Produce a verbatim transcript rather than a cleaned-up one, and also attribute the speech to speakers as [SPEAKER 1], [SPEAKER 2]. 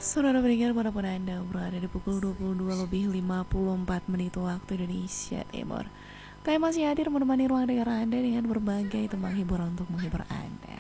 [SPEAKER 1] Saudara pendengar manapun Anda berada di pukul dua puluh dua lebih lima puluh empat menit waktu Indonesia Timur. Kami masih hadir menemani ruang dengar Anda dengan berbagai tembang hiburan untuk menghibur Anda.